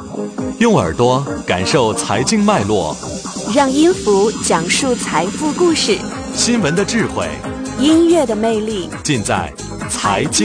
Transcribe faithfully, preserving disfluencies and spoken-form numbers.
用耳朵感受财经脉络， 让音符讲述财富故事。 新闻的智慧， 音乐的魅力， 尽在财经